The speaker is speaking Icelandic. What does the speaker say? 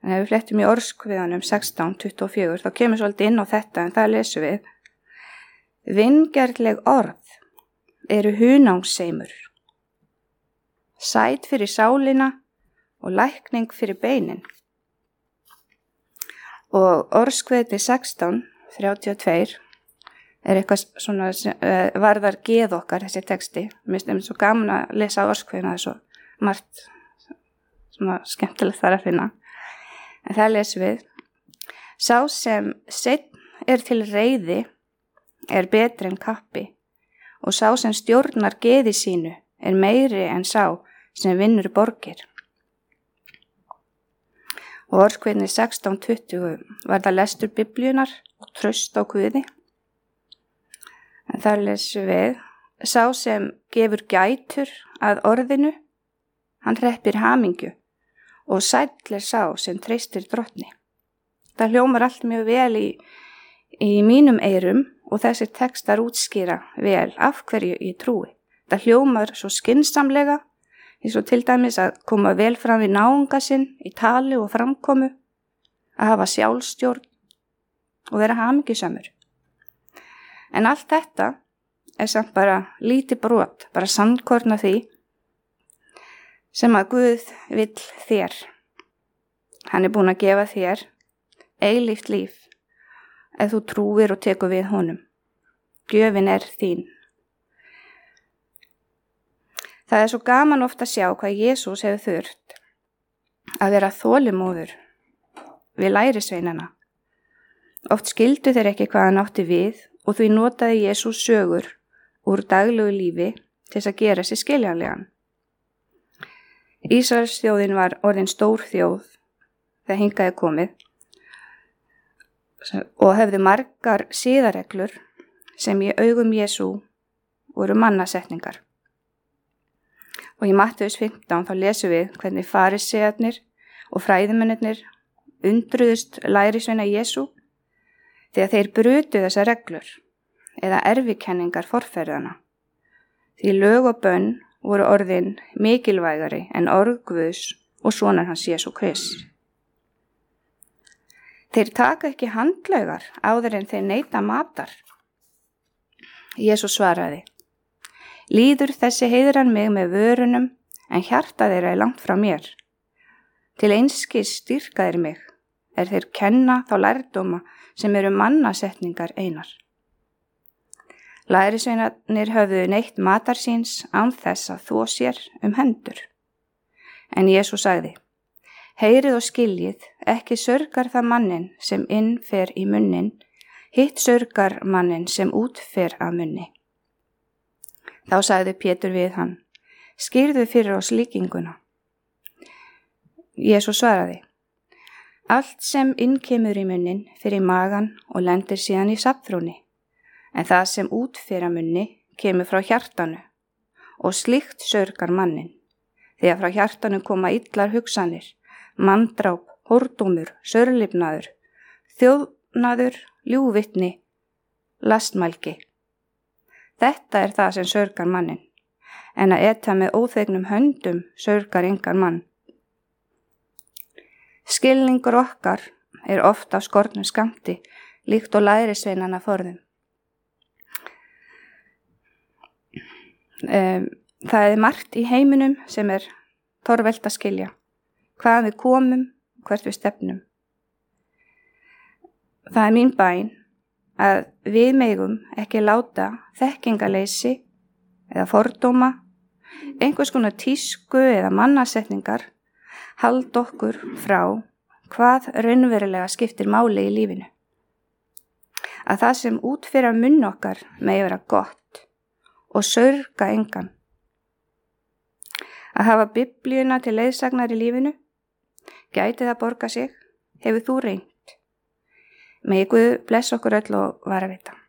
En ef við flettum í Orðskviðunum 16:24 þá kemur svolítið inn á þetta, en það lesum við. Vingjarnleg orð eru hunangsseimur, sæt fyrir sálina og lækning fyrir beinin. Og Orðskviðni 16:32 er eitthvað svona varðar geð okkar, þessi texti. Mér finnst svo gaman að lesa Orðskviðna, það er svo margt svona skemmtilegt þar að finna. En það lesum við. Sá sem seinn er til reiði er betri en kappi og sá sem stjórnar geði sínu er meiri en sá sem vinnur borgir. Og Orðskviðni 16:20 var það lestur Biblíunar og traust á Guði. En þar lesum við. Sá sem gefur gætur að orðinu, hann hreppir hamingju og sæll er sá sem treystir drottni. Það hljómar allt mjög vel í mínum eyrum og þessir textar útskýra vel af hverju ég trúi. Það hljómar svo skynsamlega, eins og til dæmis að koma vel fram við náunga sinn í tali og framkomu, að hafa sjálfstjórn og vera hamingjusamur. En allt þetta er samt bara lítið brot, bara sandkorn af því sem að Guð vill þér. Hann er búinn að gefa þér eilíft líf ef þú trúir og tekur við honum. Gjöfin er þín. Það er svo gaman ofta að sjá hvað Jesús hefur þurft að vera þolinmóður við lærisveinana. Oft skildu þeir ekki hvað hann átti við og því notaði Jesús sögur úr daglegu lífi til þess að gera sér skiljanlegan. Ísraels þjóðin var orðin stór þjóð þegar hingað er komið og hefði margar siðareglur sem í augum Jesú voru mannasetningar. Og í Mattheus 15 þá lesum við hvernig farisearnir og fræðimennirnir undruðust lærisveina Jesú þegar þeir brutu þessar reglur eða erfikenningar forfeðranna. Því lög og bönn voru orðin mikilvægari en orð Guðs og sonar hans Jesú Krist. Þeir taka ekki handlaugar áður en þeir neita matar. Jesús svaraði. Líður þessi heiðran mig með vörunum en hjarta þeirra er langt frá mér. Til einskis styrka þeir mig þeir kenna þá lærdóma sem eru mannasetningar einar. Lærisveinarnir höfðu neytt matar síns án þess að þvo sér hendur. En Jesús sagði, heyrið og skiljið, ekki sörgar það mannin sem inn fer í munnin, hitt sörgar mannin sem út fer af munni. Þá sagði Pétur við hann, skýrðu fyrir oss líkinguna. Jesús svaraði, allt sem inn kemur í munnin fer í magan og lendir síðan í safnþrúni. En það sem út fer af munni kemur frá hjartanu og slíkt sörgar mannin. Þegar frá hjartanu koma illar hugsanir, manndráp, hórdómur, sörlifnaður, þjófnaður, ljúgvitni, lastmælgi. Þetta er það sem sörgar mannin, en að eta með óþvegnum höndum sörgar engan mann. Skilningur okkar er oft af skornum skammti, líkt og lærisveinanna forðum. Það er margt í heiminum sem er torvelt að skilja. Hvaðan við komum, hvert við stefnum. Það er mín bæn að við megum ekki láta þekkingaleysi eða fordóma, einhvers konar tísku eða mannasetningar halda okkur frá hvað raunverulega skiptir máli í lífinu. Að það sem út fyrir af munn okkar megi vera gott og sörga engan. Að hafa Biblíuna til leiðsagnar í lífinu, gæti það borga sig, hefur þú reynt. Megi Guð blessa okkur öll og vara við það.